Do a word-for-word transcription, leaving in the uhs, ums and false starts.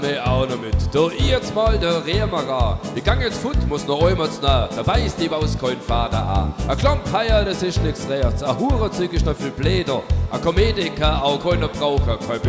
mir auch noch mit. Da jetzt mal der Rehmacher. Ich gang jetzt fort, muss noch einmal nah. Da weiß die was kein Vater an. A Klompeier, das ist nix rechts. A Hurenzeug ist noch viel Bläder. A Komediker, auch keiner Braucher, kein